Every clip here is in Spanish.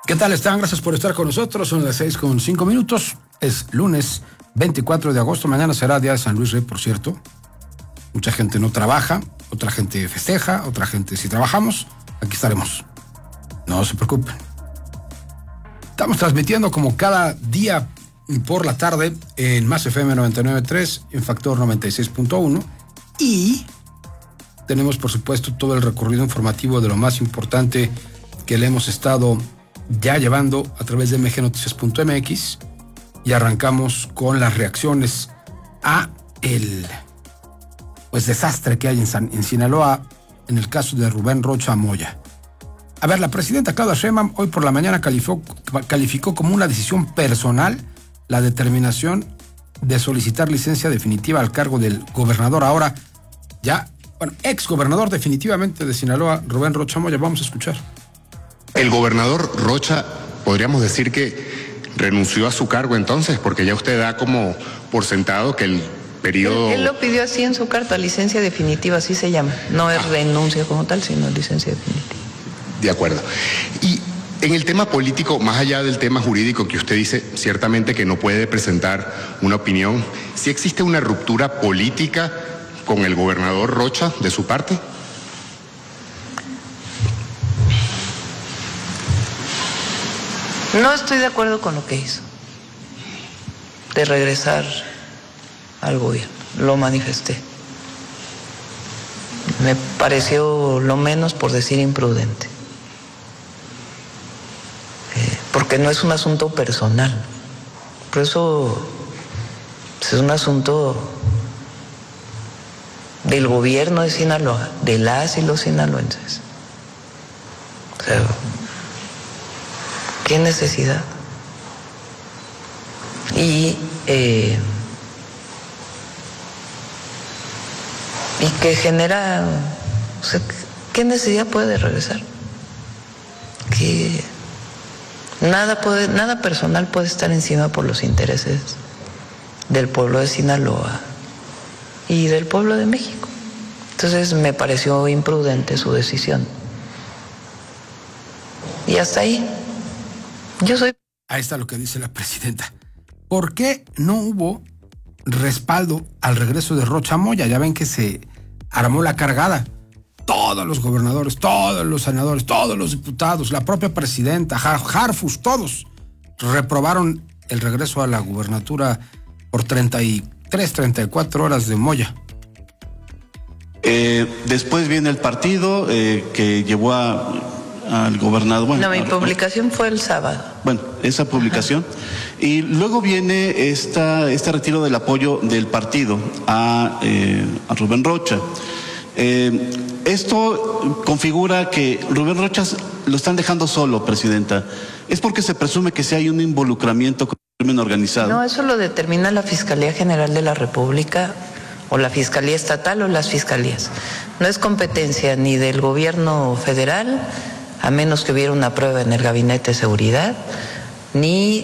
¿Qué tal están? Gracias por estar con nosotros. Son las 6:05. Es lunes 24 de agosto. Mañana será día de San Luis Rey, por cierto. Mucha gente no trabaja, otra gente festeja, otra gente si trabajamos, aquí estaremos. No se preocupen. Estamos transmitiendo como cada día por la tarde en Más FM 99.3, en Factor 96.1 y tenemos por supuesto todo el recorrido informativo de lo más importante que le hemos estado ya llevando a través de mgnoticias.mx y arrancamos con las reacciones a el desastre que hay en Sinaloa en el caso de Rubén Rocha Moya. A ver, la presidenta Claudia Sheinbaum hoy por la mañana calificó como una decisión personal la determinación de solicitar licencia definitiva al cargo del gobernador ahora ex gobernador definitivamente de Sinaloa, Rubén Rocha Moya. Vamos a escuchar. El gobernador Rocha, podríamos decir que renunció a su cargo entonces, porque ya usted da como por sentado que el periodo... Él lo pidió así en su carta, licencia definitiva, así se llama. No es renuncia como tal, sino licencia definitiva. De acuerdo. Y en el tema político, más allá del tema jurídico que usted dice, ciertamente que no puede presentar una opinión, ¿sí existe una ruptura política con el gobernador Rocha de su parte? No estoy de acuerdo con lo que hizo, de regresar al gobierno, lo manifesté. Me pareció lo menos por decir imprudente, porque no es un asunto personal, por eso es un asunto del gobierno de Sinaloa, de las y los sinaloenses. O sea, ¿qué necesidad? Y que genera, o sea, ¿qué necesidad puede regresar? Que nada personal puede estar encima por los intereses del pueblo de Sinaloa y del pueblo de México. Entonces me pareció imprudente su decisión. Y hasta ahí. Ahí está lo que dice la presidenta. ¿Por qué no hubo respaldo al regreso de Rocha Moya? Ya ven que se armó la cargada. Todos los gobernadores, todos los senadores, todos los diputados, la propia presidenta, Harfush, todos reprobaron el regreso a la gubernatura por 34 horas de Moya. Después viene el partido que llevó al gobernador. Bueno, no, mi publicación fue el sábado. Bueno, esa publicación. Y luego viene este retiro del apoyo del partido a Rubén Rocha. Esto configura que Rubén Rocha lo están dejando solo, presidenta. ¿Es porque se presume que sí hay un involucramiento con el crimen organizado? No, eso lo determina la Fiscalía General de la República o la Fiscalía Estatal o las fiscalías. No es competencia ni del gobierno federal, a menos que hubiera una prueba en el Gabinete de Seguridad, ni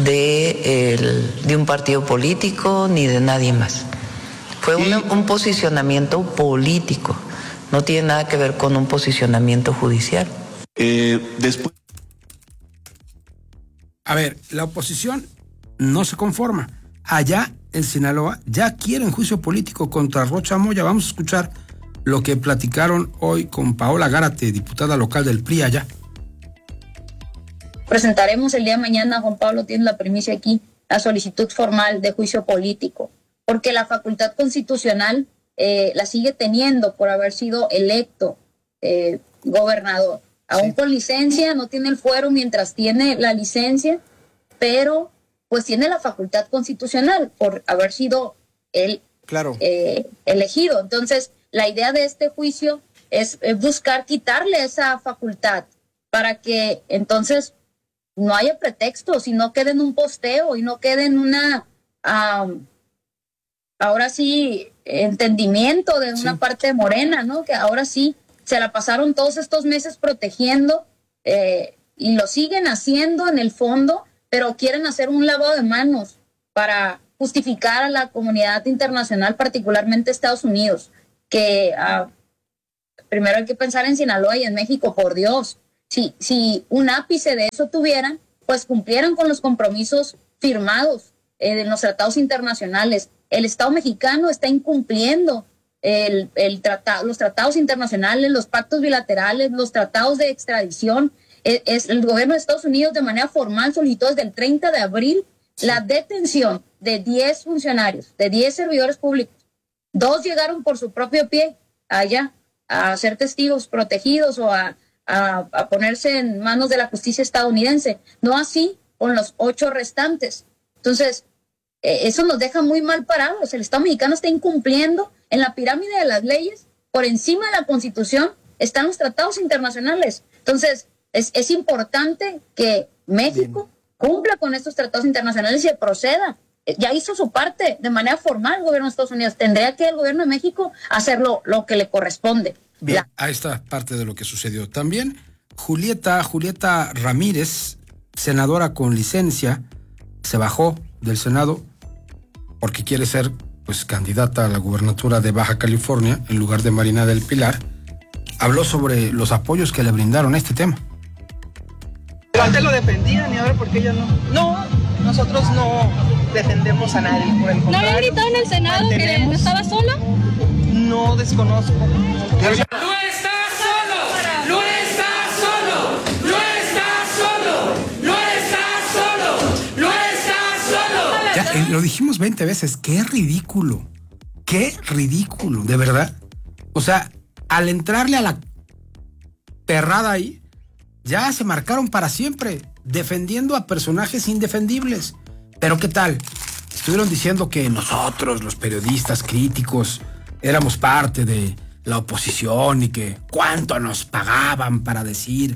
de un partido político, ni de nadie más. Fue un posicionamiento político, no tiene nada que ver con un posicionamiento judicial. Después... A ver, la oposición no se conforma. Allá en Sinaloa ya quieren juicio político contra Rocha Moya. Vamos a escuchar lo que platicaron hoy con Paola Gárate, diputada local del PRI allá. Presentaremos el día de mañana, Juan Pablo tiene la primicia aquí, la solicitud formal de juicio político, porque la facultad constitucional la sigue teniendo por haber sido electo gobernador. Aún con licencia, no tiene el fuero mientras tiene la licencia, pero pues tiene la facultad constitucional por haber sido él elegido. Entonces, la idea de este juicio es buscar quitarle esa facultad para que entonces no haya pretextos y no quede en un posteo y no quede en una, ahora sí, entendimiento de una parte de Morena, ¿no? Que ahora sí se la pasaron todos estos meses protegiendo y lo siguen haciendo en el fondo, pero quieren hacer un lavado de manos para justificar a la comunidad internacional, particularmente Estados Unidos, que primero hay que pensar en Sinaloa y en México, por Dios. si un ápice de eso tuvieran, pues cumplieran con los compromisos firmados en los tratados internacionales. El Estado mexicano está incumpliendo los tratados internacionales, los pactos bilaterales, los tratados de extradición. El gobierno de Estados Unidos de manera formal solicitó desde el 30 de abril la detención de 10 funcionarios, de 10 servidores públicos. 2 llegaron por su propio pie allá a ser testigos protegidos o a ponerse en manos de la justicia estadounidense. No así con los 8 restantes. Entonces, eso nos deja muy mal parados. El Estado mexicano está incumpliendo en la pirámide de las leyes. Por encima de la Constitución están los tratados internacionales. Entonces, es importante que México cumpla con estos tratados internacionales y se proceda. Ya hizo su parte de manera formal el gobierno de Estados Unidos. Tendría que el gobierno de México hacer lo que le corresponde. Bien, ahí está parte de lo que sucedió. También Julieta Ramírez, senadora con licencia, se bajó del Senado porque quiere ser pues candidata a la gubernatura de Baja California en lugar de Marina del Pilar. Habló sobre los apoyos que le brindaron a este tema. Pero antes lo defendían y ahora ¿por qué ella no? No, nosotros no defendemos a nadie, por el contrario. ¿No le gritó en el Senado que no estaba sola? No, desconozco. ¡No está solo! ¡No está solo! ¡No está solo! ¡No está solo! ¡No está solo! Ya, lo dijimos 20 veces, qué ridículo, de verdad. O sea, al entrarle a la perrada ahí, ya se marcaron para siempre, defendiendo a personajes indefendibles. Pero ¿qué tal? Estuvieron diciendo que nosotros, los periodistas críticos, éramos parte de la oposición y que cuánto nos pagaban para decir.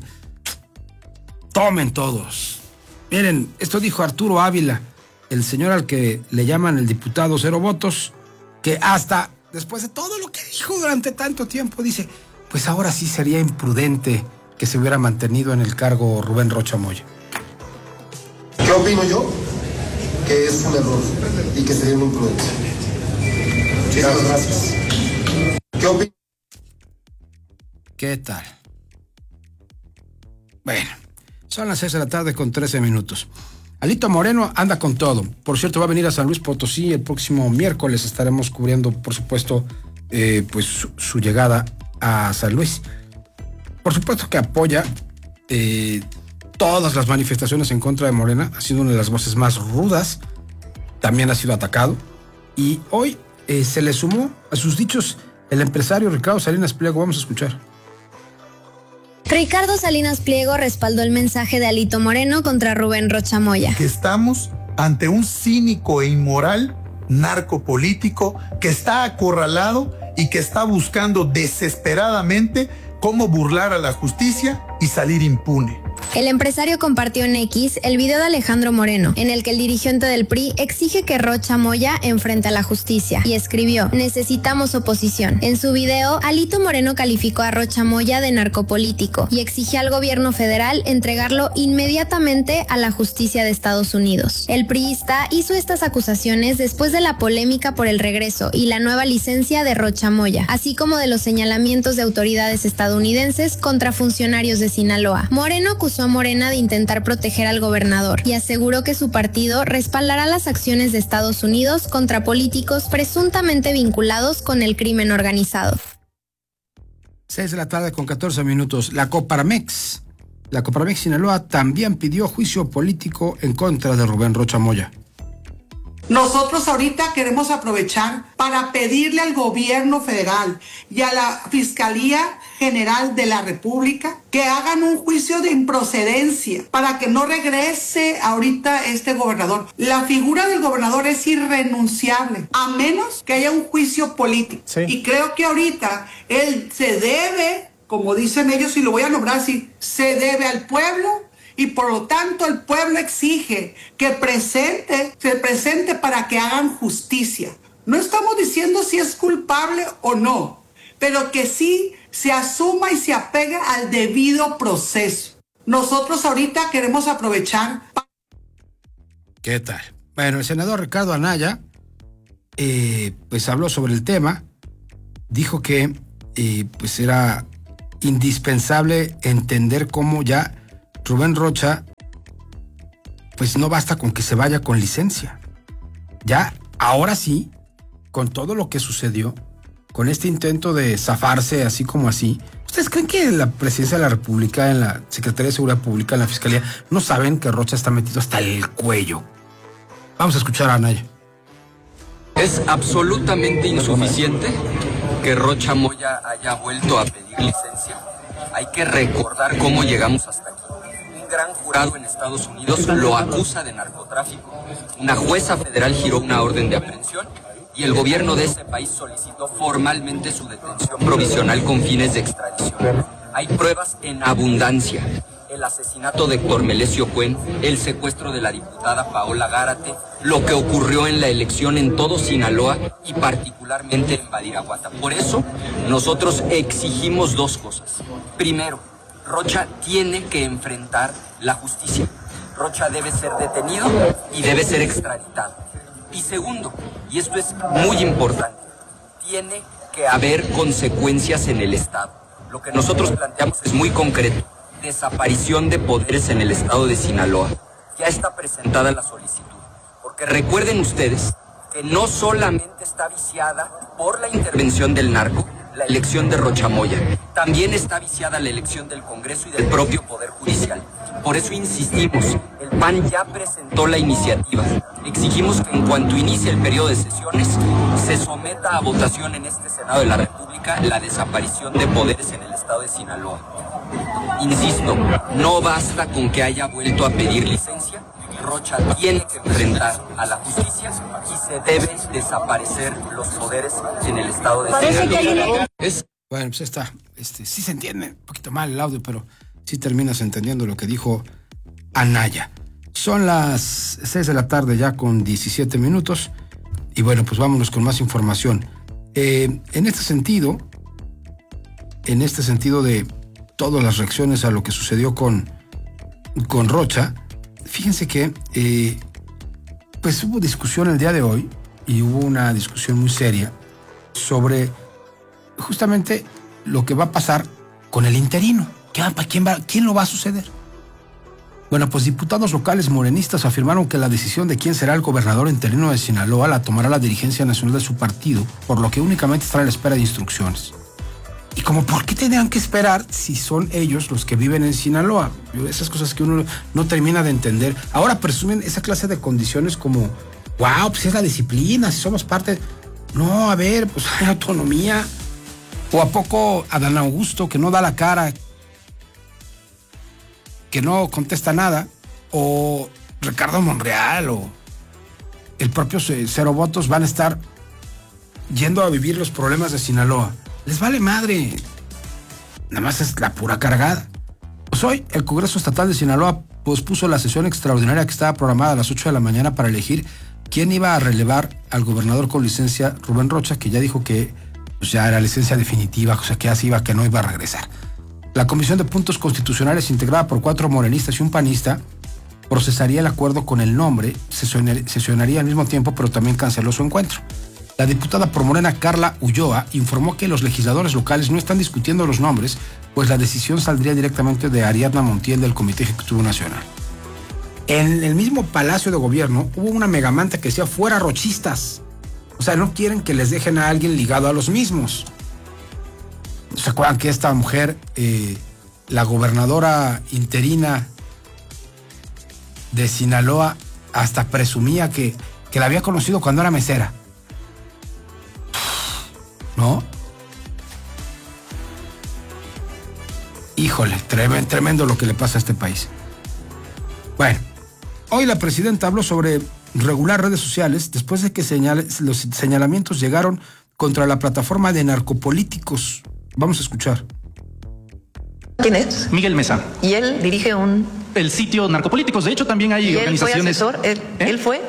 Tomen todos. Miren, esto dijo Arturo Ávila, el señor al que le llaman el diputado cero votos, que hasta después de todo lo que dijo durante tanto tiempo, dice, pues ahora sí sería imprudente que se hubiera mantenido en el cargo Rubén Rocha Moya. ¿Qué opino yo? Que es un error y que sería muy imprudente. Muchas gracias. ¿Qué opino? ¿Qué tal? Bueno, son las 6 de la tarde con 13 minutos. Alito Moreno anda con todo. Por cierto, va a venir a San Luis Potosí el próximo miércoles. Estaremos cubriendo, por supuesto, pues su llegada a San Luis. Por supuesto que apoya todas las manifestaciones en contra de Morena. Ha sido una de las voces más rudas. También ha sido atacado. Y hoy se le sumó a sus dichos el empresario Ricardo Salinas Pliego. Vamos a escuchar. Ricardo Salinas Pliego respaldó el mensaje de Alito Moreno contra Rubén Rocha Moya. Que estamos ante un cínico e inmoral narcopolítico que está acorralado y que está buscando desesperadamente cómo burlar a la justicia y salir impune. El empresario compartió en X el video de Alejandro Moreno, en el que el dirigente del PRI exige que Rocha Moya enfrente a la justicia, y escribió: necesitamos oposición. En su video, Alito Moreno calificó a Rocha Moya de narcopolítico y exigió al gobierno federal entregarlo inmediatamente a la justicia de Estados Unidos. El priista hizo estas acusaciones después de la polémica por el regreso y la nueva licencia de Rocha Moya, así como de los señalamientos de autoridades estadounidenses contra funcionarios de Sinaloa. Moreno acusó a Morena de intentar proteger al gobernador y aseguró que su partido respaldará las acciones de Estados Unidos contra políticos presuntamente vinculados con el crimen organizado. 6 de la tarde con 14 minutos. La Coparmex Sinaloa también pidió juicio político en contra de Rubén Rocha Moya. Nosotros ahorita queremos aprovechar para pedirle al gobierno federal y a la Fiscalía General de la República que hagan un juicio de improcedencia para que no regrese ahorita este gobernador. La figura del gobernador es irrenunciable, a menos que haya un juicio político. Sí. Y creo que ahorita él se debe, como dicen ellos, y lo voy a nombrar así, se debe al pueblo. Y por lo tanto el pueblo exige que se presente para que hagan justicia. No estamos diciendo si es culpable o no, pero que sí se asuma y se apegue al debido proceso. Nosotros ahorita queremos aprovechar. ¿Qué tal? Bueno, el senador Ricardo Anaya pues habló sobre el tema, dijo que pues era indispensable entender cómo ya Rubén Rocha, pues no basta con que se vaya con licencia. Ya, ahora sí, con todo lo que sucedió, con este intento de zafarse así como así, ¿ustedes creen que en la Presidencia de la República, en la Secretaría de Seguridad Pública, en la Fiscalía, no saben que Rocha está metido hasta el cuello? Vamos a escuchar a Anaya. Es absolutamente insuficiente que Rocha Moya haya vuelto a pedir licencia. Hay que recordar cómo llegamos hasta aquí. Un gran jurado en Estados Unidos lo acusa de narcotráfico. Una jueza federal giró una orden de aprehensión y el gobierno de ese país solicitó formalmente su detención provisional con fines de extradición. Hay pruebas en abundancia. El asesinato de Héctor Melesio Cuen, el secuestro de la diputada Paola Gárate, lo que ocurrió en la elección en todo Sinaloa y particularmente en Badiraguata. Por eso, nosotros exigimos dos cosas. Primero, Rocha tiene que enfrentar la justicia. Rocha debe ser detenido y debe ser extraditado. Y segundo, y esto es muy importante, tiene que haber consecuencias en el Estado. Lo que nosotros planteamos es muy concreto. Desaparición de poderes en el estado de Sinaloa. Ya está presentada la solicitud. Porque recuerden ustedes que no solamente está viciada por la intervención del narco, la elección de Rocha Moya, también está viciada la elección del Congreso y del propio Poder Judicial. Por eso insistimos, el PAN ya presentó la iniciativa. Exigimos que en cuanto inicie el periodo de sesiones, se someta a votación en este Senado de la República la desaparición de poderes en el estado de Sinaloa. Insisto, no basta con que haya vuelto a pedir licencia. Rocha tiene que enfrentar a la justicia y se deben desaparecer los poderes en el estado de Sinaloa. Bueno, pues está. Sí se entiende un poquito mal el audio, pero sí terminas entendiendo lo que dijo Anaya. Son las 6 de la tarde ya con 17 minutos. Y bueno, pues vámonos con más información. En este sentido de todas las reacciones a lo que sucedió con Rocha, fíjense que pues hubo discusión el día de hoy y hubo una discusión muy seria sobre justamente lo que va a pasar con el interino. ¿Quién lo va a suceder? Bueno, pues diputados locales morenistas afirmaron que la decisión de quién será el gobernador interino de Sinaloa la tomará la dirigencia nacional de su partido, por lo que únicamente estará a la espera de instrucciones. Y como, ¿por qué tendrían que esperar si son ellos los que viven en Sinaloa? Esas cosas que uno no termina de entender. Ahora presumen esa clase de condiciones como, wow, pues es la disciplina, si somos parte. No, a ver, pues hay autonomía. ¿O a poco Adán Augusto, que no da la cara, que no contesta nada? O Ricardo Monreal o el propio Cero Votos van a estar yendo a vivir los problemas de Sinaloa. Les vale madre. Nada más es la pura cargada. Pues hoy el Congreso Estatal de Sinaloa pospuso la sesión extraordinaria que estaba programada a las 8 de la mañana para elegir quién iba a relevar al gobernador con licencia, Rubén Rocha, que ya dijo que pues ya era licencia definitiva, o sea que así iba, que no iba a regresar. La Comisión de Puntos Constitucionales, integrada por 4 morenistas y un panista, procesaría el acuerdo con el nombre, sesionaría al mismo tiempo, pero también canceló su encuentro. La diputada por Morena, Carla Ulloa, informó que los legisladores locales no están discutiendo los nombres, pues la decisión saldría directamente de Ariadna Montiel del Comité Ejecutivo Nacional. En el mismo Palacio de Gobierno hubo una megamanta que decía fuera rochistas. O sea, no quieren que les dejen a alguien ligado a los mismos. ¿Se acuerdan que esta mujer, la gobernadora interina de Sinaloa, hasta presumía que la había conocido cuando era mesera? ¿No? Híjole, tremendo lo que le pasa a este país. Bueno, hoy la presidenta habló sobre regular redes sociales después de que los señalamientos llegaron contra la plataforma de narcopolíticos. Vamos a escuchar. ¿Quién es? Miguel Mesa. Y él dirige el sitio Narcopolíticos. De hecho, también hay organizaciones. ¿Él fue asesor? ¿Él fue?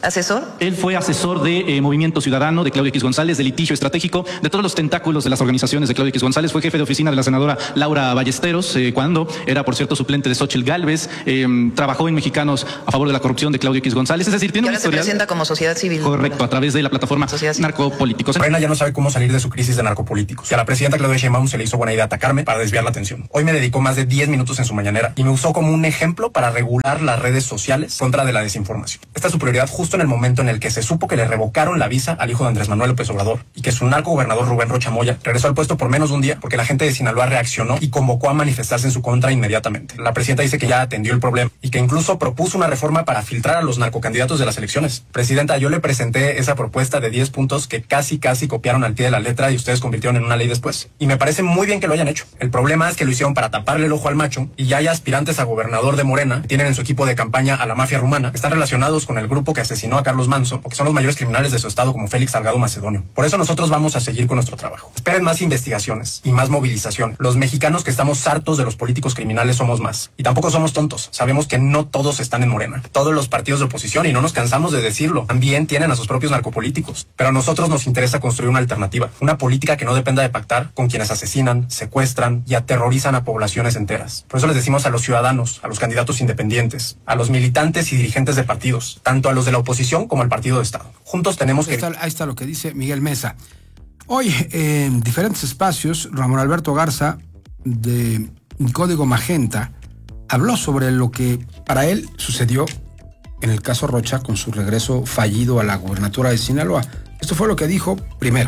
¿Asesor? Él fue asesor de Movimiento Ciudadano, de Claudio X González, de litigio estratégico, de todos los tentáculos de las organizaciones de Claudio X González. Fue jefe de oficina de la senadora Laura Ballesteros, cuando era, por cierto, suplente de Xóchitl Gálvez. Trabajó en Mexicanos a favor de la corrupción de Claudio X González. Es decir, tiene un historial. Se presenta como sociedad civil. Correcto, a través de la plataforma Narcopolíticos. Morena ya no sabe cómo salir de su crisis de narcopolíticos. Y a la presidenta Claudia Sheinbaum se le hizo buena idea atacarme para desviar la atención. Hoy me dedicó más de 10 minutos en su mañanera y me usó como un ejemplo para regular las redes sociales contra de la desinformación. Esta es su prioridad justo en el momento en el que se supo que le revocaron la visa al hijo de Andrés Manuel López Obrador y que su narcogobernador Rubén Rocha Moya regresó al puesto por menos de un día porque la gente de Sinaloa reaccionó y convocó a manifestarse en su contra inmediatamente. La presidenta dice que ya atendió el problema y que incluso propuso una reforma para filtrar a los narcocandidatos de las elecciones. Presidenta, yo le presenté esa propuesta de 10 puntos que casi copiaron al pie de la letra y ustedes convirtieron en una ley después. Y me parece muy bien que lo hayan hecho. El problema es que lo hicieron para taparle el ojo al macho y ya hay aspirantes a gobernador de Morena, tienen en su equipo de campaña a la mafia rumana, que están relacionados con el grupo que asesinó a Carlos Manso, porque son los mayores criminales de su estado como Félix Salgado Macedonio. Por eso nosotros vamos a seguir con nuestro trabajo. Esperen más investigaciones y más movilización. Los mexicanos que estamos hartos de los políticos criminales somos más. Y tampoco somos tontos. Sabemos que no todos están en Morena. Todos los partidos de oposición, y no nos cansamos de decirlo, también tienen a sus propios narcopolíticos. Pero a nosotros nos interesa construir una alternativa. Una política que no dependa de pactar con quienes asesinan, secuestran y aterrorizan a poblaciones enteras. Por eso les decimos a los ciudadanos, a los candidatos independientes, a los militantes y dirigentes de partidos, tanto a los de la oposición como al partido de Estado. Juntos tenemos que... Ahí está lo que dice Miguel Mesa. Hoy, en diferentes espacios, Ramón Alberto Garza, de Código Magenta, habló sobre lo que para él sucedió en el caso Rocha con su regreso fallido a la gubernatura de Sinaloa. Esto fue lo que dijo primero.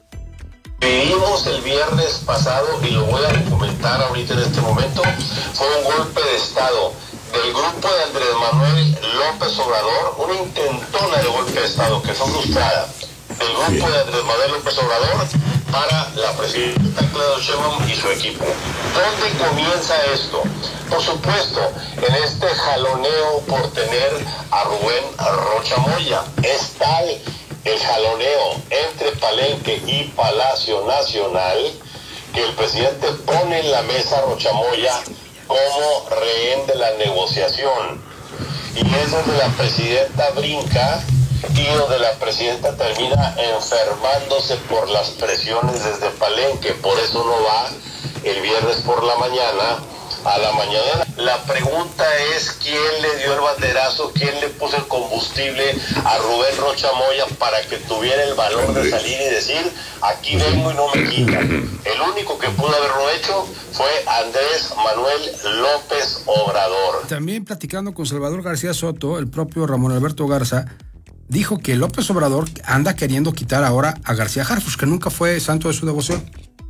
Vivimos el viernes pasado, y lo voy a comentar ahorita en este momento, fue un golpe de Estado del grupo de Andrés Manuel López Obrador, una intentona de golpe de Estado que fue frustrada del grupo de Andrés Manuel López Obrador para la presidenta Claudia Sheinbaum y su equipo. ¿Dónde comienza esto? Por supuesto, en este jaloneo por tener a Rubén Rocha Moya. Es tal el jaloneo entre Palenque y Palacio Nacional que el presidente pone en la mesa a Rocha Moya como rehén de la negociación. Y es donde la presidenta brinca y donde la presidenta termina enfermándose por las presiones desde Palenque. Por eso no va el viernes por la mañana a la mañana. La pregunta es quién le dio el banderazo, quién le puso el combustible a Rubén Rocha Moya para que tuviera el valor de salir y decir aquí vengo y no me quitan. El único que pudo haberlo hecho fue Andrés Manuel López Obrador. También platicando con Salvador García Soto, el propio Ramón Alberto Garza dijo que López Obrador anda queriendo quitar ahora a García Harfuch, que nunca fue santo de su devoción.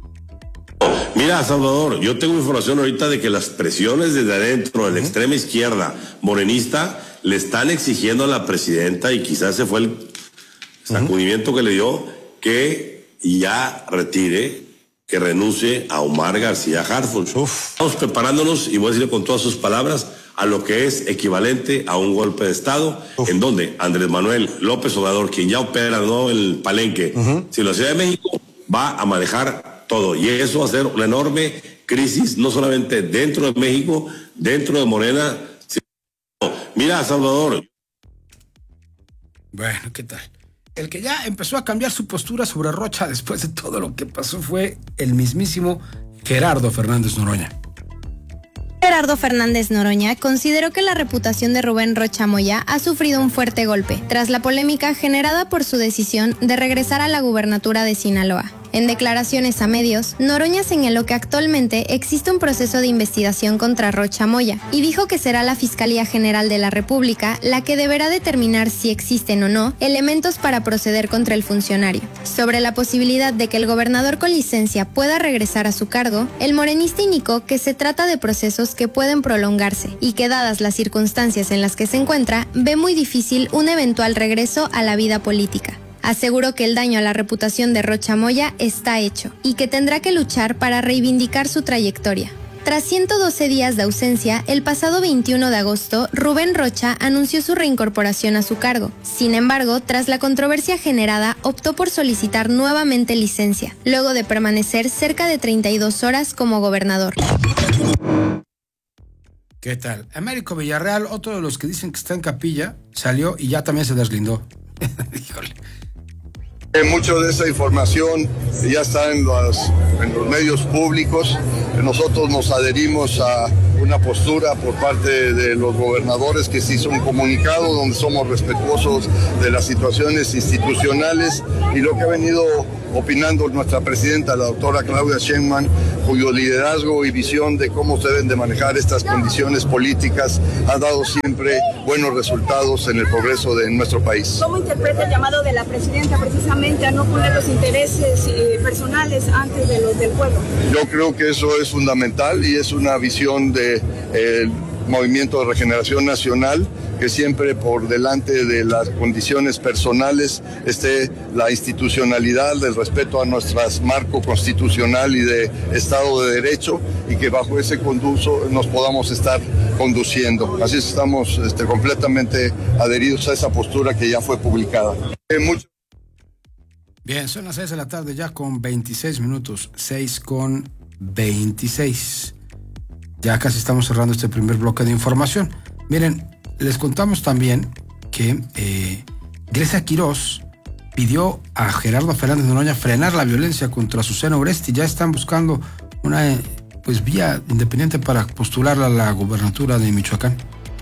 Mira, Salvador, yo tengo información ahorita de que las presiones desde adentro de la extrema izquierda morenista le están exigiendo a la presidenta, y quizás ese fue el sacudimiento que le dio, que ya retire, que renuncie a Omar García Harfuch. Estamos preparándonos, y voy a decirle con todas sus palabras, a lo que es equivalente a un golpe de Estado, en donde Andrés Manuel López Obrador, quien ya opera, ¿no?, el Palenque, si la Ciudad de México va a manejar todo, y eso va a ser una enorme crisis, no solamente dentro de México, dentro de Morena. Mira, Salvador. Bueno, ¿qué tal? El que ya empezó a cambiar su postura sobre Rocha después de todo lo que pasó fue el mismísimo Gerardo Fernández Noroña. Gerardo Fernández Noroña consideró que la reputación de Rubén Rocha Moya ha sufrido un fuerte golpe tras la polémica generada por su decisión de regresar a la gubernatura de Sinaloa. En declaraciones a medios, Noroña señaló que actualmente existe un proceso de investigación contra Rocha Moya y dijo que será la Fiscalía General de la República la que deberá determinar si existen o no elementos para proceder contra el funcionario. Sobre la posibilidad de que el gobernador con licencia pueda regresar a su cargo, el morenista indicó que se trata de procesos que pueden prolongarse y que, dadas las circunstancias en las que se encuentra, ve muy difícil un eventual regreso a la vida política. Aseguró que el daño a la reputación de Rocha Moya está hecho y que tendrá que luchar para reivindicar su trayectoria. Tras 112 días de ausencia, el pasado 21 de agosto, Rubén Rocha anunció su reincorporación a su cargo. Sin embargo, tras la controversia generada, optó por solicitar nuevamente licencia, luego de permanecer cerca de 32 horas como gobernador. ¿Qué tal? Américo Villarreal, otro de los que dicen que está en capilla, salió y ya también se deslindó. Híjole. Mucho de esa información ya está en los medios públicos. Nosotros nos adherimos a una postura por parte de los gobernadores que se hizo un comunicado donde somos respetuosos de las situaciones institucionales y lo que ha venido opinando nuestra presidenta, la doctora Claudia Sheinbaum, cuyo liderazgo y visión de cómo se deben de manejar estas condiciones políticas ha dado siempre buenos resultados en el progreso de nuestro país. ¿Cómo interpreta el llamado de la presidenta precisamente a no poner los intereses personales antes de los del pueblo? Yo creo que eso es fundamental y es una visión del Movimiento de Regeneración Nacional, que siempre por delante de las condiciones personales esté la institucionalidad, del respeto a nuestro marco constitucional y de Estado de Derecho, y que bajo ese conducto nos podamos estar conduciendo. Así estamos completamente adheridos a esa postura que ya fue publicada. Bien, son las 6 de la tarde ya con 26 minutos, 6:26. Ya casi estamos cerrando este primer bloque de información. Miren, les contamos también que Grecia Quirós pidió a Gerardo Fernández Noroña frenar la violencia contra Susana Oresti. Ya están buscando una vía independiente para postularla a la gobernatura de Michoacán.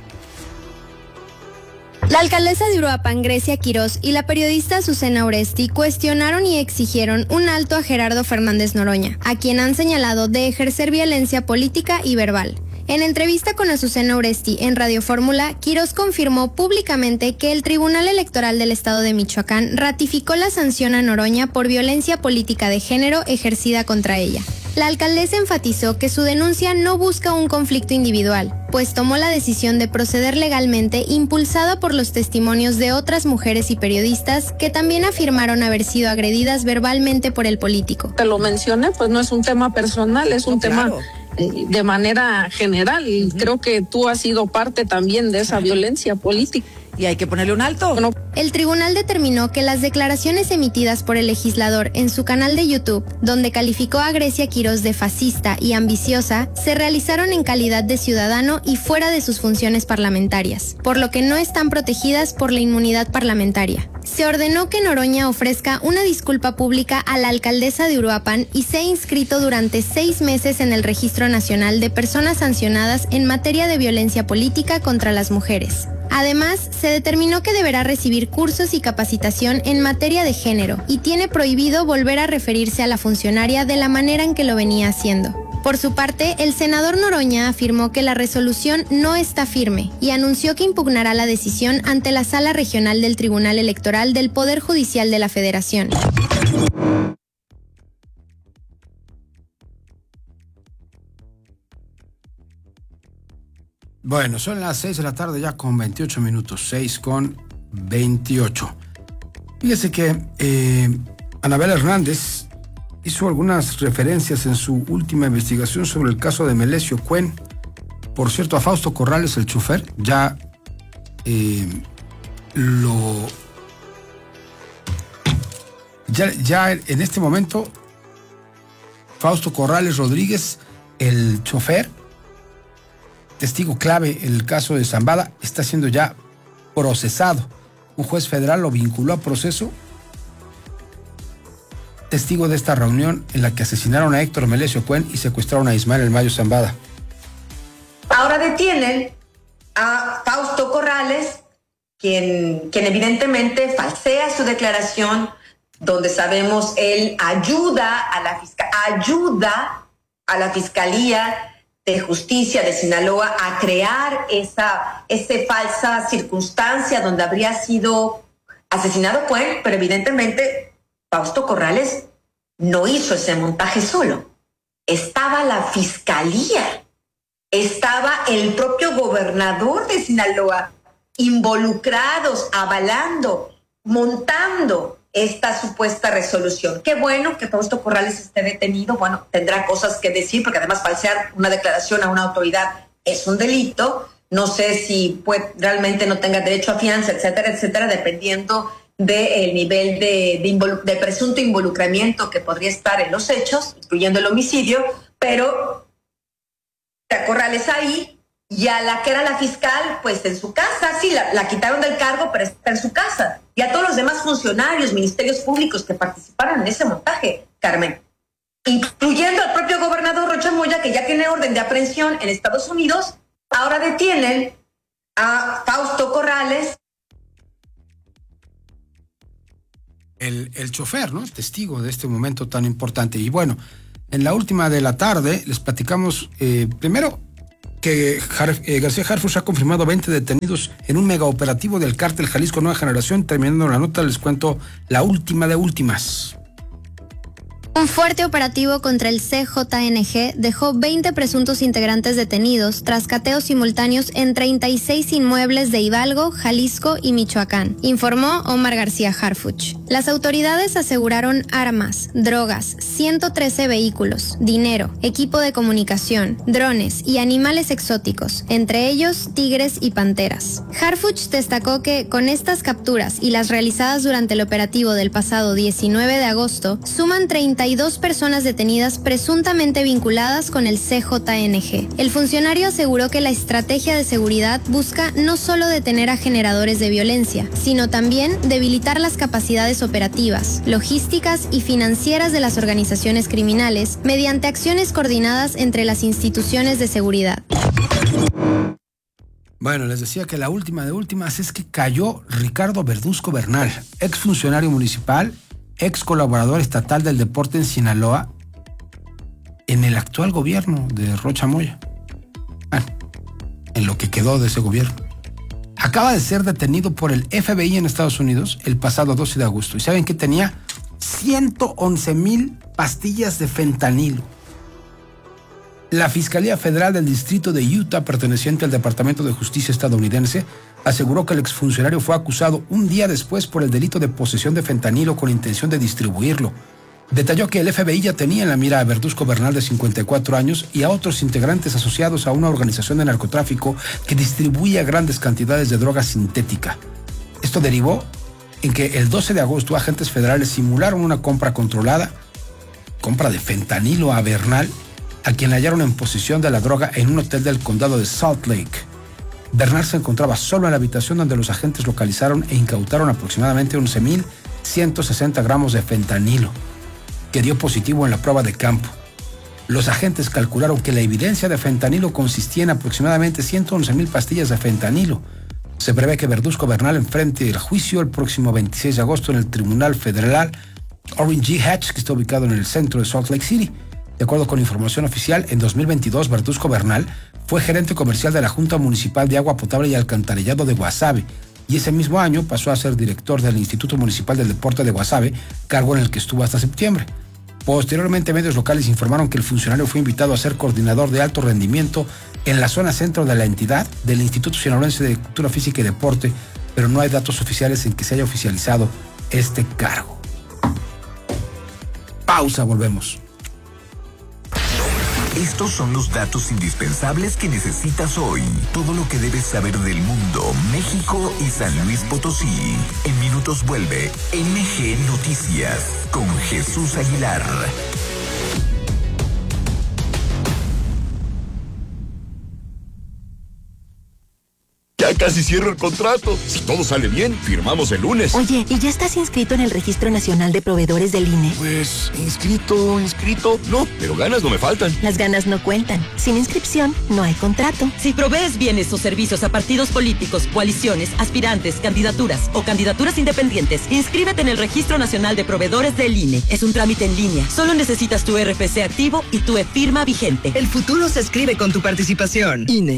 La alcaldesa de Uruapan, Grecia Quirós, y la periodista Susana Oresti cuestionaron y exigieron un alto a Gerardo Fernández Noroña, a quien han señalado de ejercer violencia política y verbal. En entrevista con Azucena Oresti en Radio Fórmula, Quirós confirmó públicamente que el Tribunal Electoral del Estado de Michoacán ratificó la sanción a Noroña por violencia política de género ejercida contra ella. La alcaldesa enfatizó que su denuncia no busca un conflicto individual, pues tomó la decisión de proceder legalmente impulsada por los testimonios de otras mujeres y periodistas que también afirmaron haber sido agredidas verbalmente por el político. Te lo mencioné, pues no es un tema personal, es un tema de manera general, y creo que tú has sido parte también de esa violencia política. Y hay que ponerle un alto. Bueno, el tribunal determinó que las declaraciones emitidas por el legislador en su canal de YouTube, donde calificó a Grecia Quirós de fascista y ambiciosa, se realizaron en calidad de ciudadano y fuera de sus funciones parlamentarias, por lo que no están protegidas por la inmunidad parlamentaria. Se ordenó que Noroña ofrezca una disculpa pública a la alcaldesa de Uruapan y sea inscrito durante 6 meses en el Registro Nacional de Personas Sancionadas en materia de violencia política contra las mujeres. Además, se determinó que deberá recibir cursos y capacitación en materia de género y tiene prohibido volver a referirse a la funcionaria de la manera en que lo venía haciendo. Por su parte, el senador Noroña afirmó que la resolución no está firme y anunció que impugnará la decisión ante la Sala Regional del Tribunal Electoral del Poder Judicial de la Federación. Bueno, son las 6 de la tarde ya con 28 minutos, 6:28. Fíjese que Anabel Hernández hizo algunas referencias en su última investigación sobre el caso de Melesio Cuen. Por cierto, a Fausto Corrales, el chofer, ya en este momento, Fausto Corrales Rodríguez, el chofer, testigo clave en el caso de Zambada, está siendo ya procesado. Un juez federal lo vinculó a proceso, testigo de esta reunión en la que asesinaron a Héctor Melesio Cuen y secuestraron a Ismael El Mayo Zambada. Ahora detienen a Fausto Corrales, quien evidentemente falsea su declaración, donde sabemos él ayuda a la Fiscalía de Justicia de Sinaloa a crear esa falsa circunstancia donde habría sido asesinado Cuen, pero evidentemente Fausto Corrales no hizo ese montaje solo. Estaba la Fiscalía, estaba el propio gobernador de Sinaloa involucrados, avalando, montando esta supuesta resolución. Qué bueno que Fausto Corrales esté detenido. Bueno, tendrá cosas que decir, porque además falsear una declaración a una autoridad es un delito. No sé si realmente no tenga derecho a fianza, etcétera, etcétera, dependiendo del nivel de presunto involucramiento que podría estar en los hechos, incluyendo el homicidio, pero a Corrales ahí y a la que era la fiscal, pues en su casa. Sí, la quitaron del cargo, pero está en su casa. Y a todos los demás funcionarios, ministerios públicos que participaron en ese montaje, Carmen, incluyendo al propio gobernador Rocha Moya, que ya tiene orden de aprehensión en Estados Unidos. Ahora detienen a Fausto Corrales. El chofer, ¿no? Testigo de este momento tan importante. Y bueno, en la última de la tarde les platicamos primero que García Harfuch ha confirmado 20 detenidos en un megaoperativo del cártel Jalisco Nueva Generación. Terminando la nota, les cuento la última de últimas. Un fuerte operativo contra el CJNG dejó 20 presuntos integrantes detenidos tras cateos simultáneos en 36 inmuebles de Hidalgo, Jalisco y Michoacán, informó Omar García Harfuch. Las autoridades aseguraron armas, drogas, 113 vehículos, dinero, equipo de comunicación, drones y animales exóticos, entre ellos tigres y panteras. Harfuch destacó que con estas capturas y las realizadas durante el operativo del pasado 19 de agosto, suman 32 personas detenidas presuntamente vinculadas con el CJNG. El funcionario aseguró que la estrategia de seguridad busca no solo detener a generadores de violencia, sino también debilitar las capacidades operativas, logísticas y financieras de las organizaciones criminales mediante acciones coordinadas entre las instituciones de seguridad. Bueno, les decía que la última de últimas es que cayó Ricardo Verduzco Bernal, exfuncionario municipal, ex colaborador estatal del deporte en Sinaloa, en el actual gobierno de Rocha Moya. Bueno, en lo que quedó de ese gobierno. Acaba de ser detenido por el FBI en Estados Unidos el pasado 12 de agosto. ¿Y saben qué tenía? 111,000 pastillas de fentanilo. La Fiscalía Federal del Distrito de Utah, perteneciente al Departamento de Justicia estadounidense, aseguró que el exfuncionario fue acusado un día después por el delito de posesión de fentanilo con intención de distribuirlo. Detalló que el FBI ya tenía en la mira a Verduzco Bernal, de 54 años, y a otros integrantes asociados a una organización de narcotráfico que distribuía grandes cantidades de droga sintética. Esto derivó en que el 12 de agosto agentes federales simularon una compra controlada, compra de fentanilo a Bernal, a quien hallaron en posesión de la droga en un hotel del condado de Salt Lake. Bernal se encontraba solo en la habitación donde los agentes localizaron e incautaron aproximadamente 11,160 gramos de fentanilo, que dio positivo en la prueba de campo. Los agentes calcularon que la evidencia de fentanilo consistía en aproximadamente 111,000 pastillas de fentanilo. Se prevé que Verduzco Bernal enfrente el juicio el próximo 26 de agosto en el Tribunal Federal Orrin G. Hatch, que está ubicado en el centro de Salt Lake City. De acuerdo con información oficial, en 2022, Verduzco Bernal fue gerente comercial de la Junta Municipal de Agua Potable y Alcantarillado de Guasave, y ese mismo año pasó a ser director del Instituto Municipal del Deporte de Guasave, cargo en el que estuvo hasta septiembre. Posteriormente, medios locales informaron que el funcionario fue invitado a ser coordinador de alto rendimiento en la zona centro de la entidad del Instituto Sinaloense de Cultura Física y Deporte, pero no hay datos oficiales en que se haya oficializado este cargo. Pausa, volvemos. Estos son los datos indispensables que necesitas hoy. Todo lo que debes saber del mundo, México y San Luis Potosí. En minutos vuelve MG Noticias con Jesús Aguilar. Ya casi cierro el contrato. Si todo sale bien, firmamos el lunes. Oye, ¿y ya estás inscrito en el Registro Nacional de Proveedores del INE? Pues, inscrito. No, pero ganas no me faltan. Las ganas no cuentan. Sin inscripción, no hay contrato. Si provees bienes o servicios a partidos políticos, coaliciones, aspirantes, candidaturas o candidaturas independientes, inscríbete en el Registro Nacional de Proveedores del INE. Es un trámite en línea. Solo necesitas tu RFC activo y tu e-firma vigente. El futuro se escribe con tu participación. INE.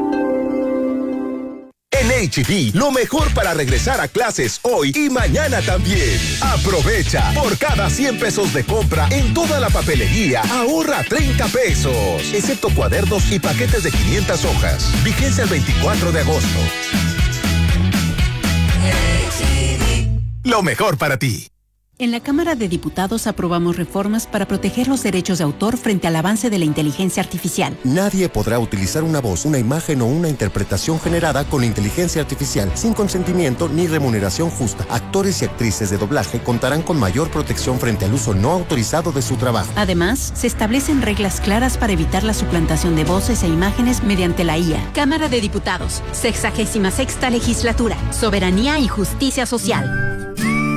En H-E-B, lo mejor para regresar a clases hoy y mañana también. Aprovecha. Por cada 100 pesos de compra en toda la papelería, ahorra 30 pesos. Excepto cuadernos y paquetes de 500 hojas. Vigencia el 24 de agosto. H-E-B. Lo mejor para ti. En la Cámara de Diputados aprobamos reformas para proteger los derechos de autor frente al avance de la inteligencia artificial. Nadie podrá utilizar una voz, una imagen o una interpretación generada con inteligencia artificial sin consentimiento ni remuneración justa. Actores y actrices de doblaje contarán con mayor protección frente al uso no autorizado de su trabajo. Además, se establecen reglas claras para evitar la suplantación de voces e imágenes mediante la IA. Cámara de Diputados, 66ª Legislatura, Soberanía y Justicia Social.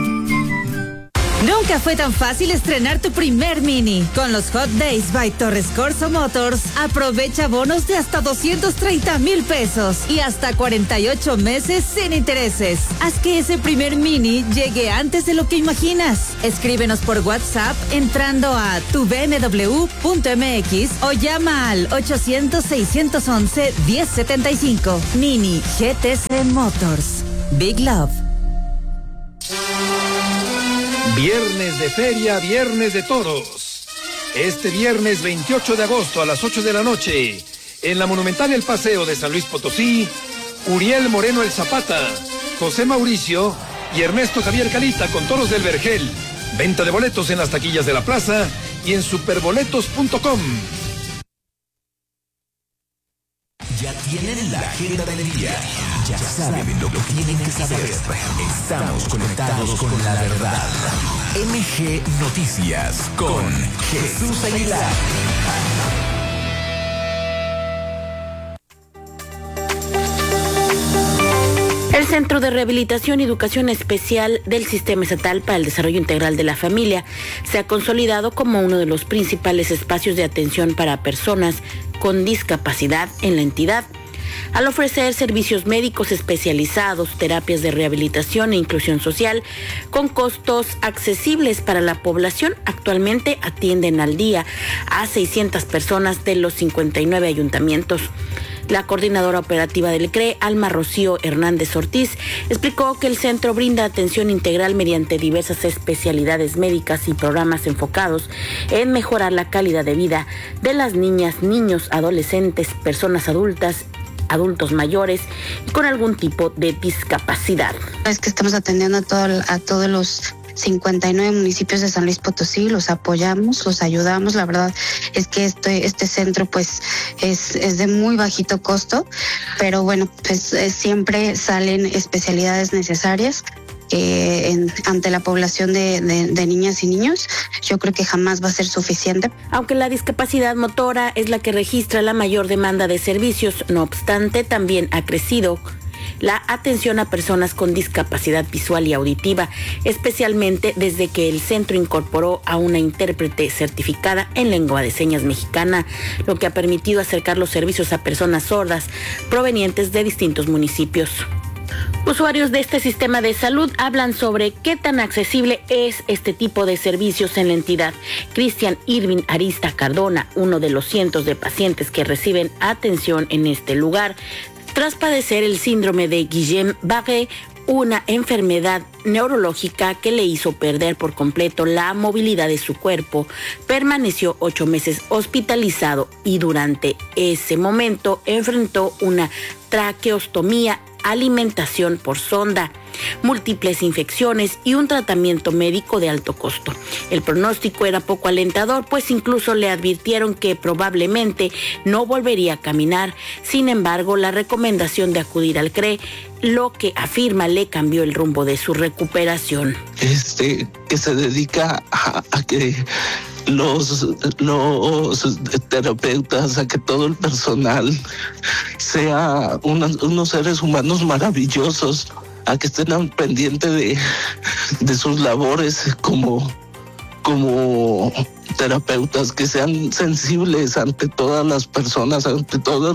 Nunca fue tan fácil estrenar tu primer Mini. Con los Hot Days by Torres Corso Motors, aprovecha bonos de hasta 230,000 pesos y hasta 48 meses sin intereses. Haz que ese primer Mini llegue antes de lo que imaginas. Escríbenos por WhatsApp entrando a tubmw.mx o llama al 800-611-1075. Mini GTC Motors. Big Love. Viernes de feria, viernes de toros. Este viernes 28 de agosto a las 8 de la noche, en la Monumental El Paseo de San Luis Potosí, Uriel Moreno el Zapata, José Mauricio y Ernesto Javier Calita con Toros del Vergel. Venta de boletos en las taquillas de la plaza y en superboletos.com. Ya tienen la agenda del día. Ya saben lo que tienen que saber. Estamos conectados con la verdad. MG Noticias con Jesús Aguilar. El Centro de Rehabilitación y Educación Especial del Sistema Estatal para el Desarrollo Integral de la Familia se ha consolidado como uno de los principales espacios de atención para personas con discapacidad en la entidad. Al ofrecer servicios médicos especializados, terapias de rehabilitación e inclusión social con costos accesibles para la población, actualmente atienden al día a 600 personas de los 59 ayuntamientos. La coordinadora operativa del CRE, Alma Rocío Hernández Ortiz, explicó que el centro brinda atención integral mediante diversas especialidades médicas y programas enfocados en mejorar la calidad de vida de las niñas, niños, adolescentes, personas adultas, adultos mayores y con algún tipo de discapacidad. Es que estamos atendiendo a todos los 59 municipios de San Luis Potosí, los apoyamos, los ayudamos. La verdad es que este centro pues es de muy bajito costo, pero bueno, pues siempre salen especialidades necesarias ante la población de niñas y niños. Yo creo que jamás va a ser suficiente. Aunque la discapacidad motora es la que registra la mayor demanda de servicios, no obstante, también ha crecido la atención a personas con discapacidad visual y auditiva, especialmente desde que el centro incorporó a una intérprete certificada en lengua de señas mexicana, lo que ha permitido acercar los servicios a personas sordas provenientes de distintos municipios. Usuarios de este sistema de salud hablan sobre qué tan accesible es este tipo de servicios en la entidad. Cristian Irving Arista Cardona, uno de los cientos de pacientes que reciben atención en este lugar, tras padecer el síndrome de Guillain-Barré, una enfermedad neurológica que le hizo perder por completo la movilidad de su cuerpo, permaneció 8 meses hospitalizado y durante ese momento enfrentó una traqueostomía, alimentación por sonda, múltiples infecciones y un tratamiento médico de alto costo. El pronóstico era poco alentador, pues incluso le advirtieron que probablemente no volvería a caminar. Sin embargo, la recomendación de acudir al CRE, lo que afirma le cambió el rumbo de su recuperación. Que se dedica a que los terapeutas, a que todo el personal sea unos seres humanos maravillosos, a que estén pendientes de sus labores como terapeutas, que sean sensibles ante todas las personas, ante todas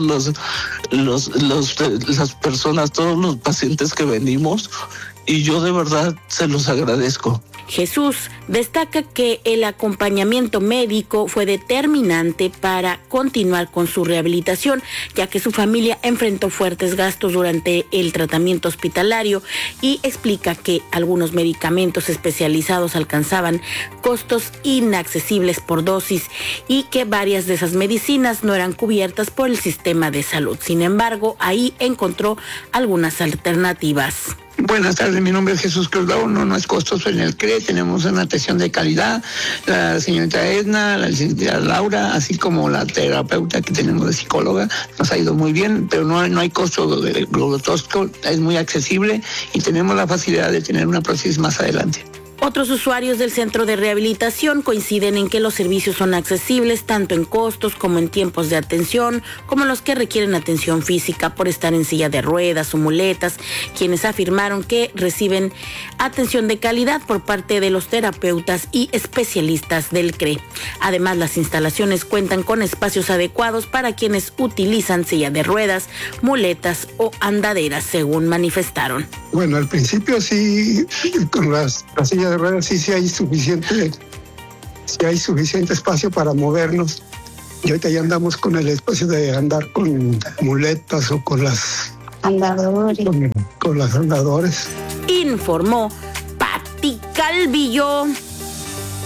las personas, todos los pacientes que venimos, y yo de verdad se los agradezco. Jesús destaca que el acompañamiento médico fue determinante para continuar con su rehabilitación, ya que su familia enfrentó fuertes gastos durante el tratamiento hospitalario, y explica que algunos medicamentos especializados alcanzaban costos inaccesibles por dosis y que varias de esas medicinas no eran cubiertas por el sistema de salud. Sin embargo, ahí encontró algunas alternativas. Buenas tardes, mi nombre es Jesús Cruz. No es costoso en el CRE, tenemos una atención de calidad. La señorita Edna, la licenciada Laura, así como la terapeuta que tenemos de psicóloga, nos ha ido muy bien, pero no hay costo de glotoscopio, es muy accesible y tenemos la facilidad de tener una prótesis más adelante. Otros usuarios del centro de rehabilitación coinciden en que los servicios son accesibles tanto en costos como en tiempos de atención, como los que requieren atención física por estar en silla de ruedas o muletas, quienes afirmaron que reciben atención de calidad por parte de los terapeutas y especialistas del CRE. Además, las instalaciones cuentan con espacios adecuados para quienes utilizan silla de ruedas, muletas o andaderas, según manifestaron. Bueno, al principio sí, con las sillas de ruedas sí hay suficiente espacio para movernos. Y ahorita ya andamos con el espacio de andar con muletas o con las andadores. Con las andadores. Informó Pati Calvillo.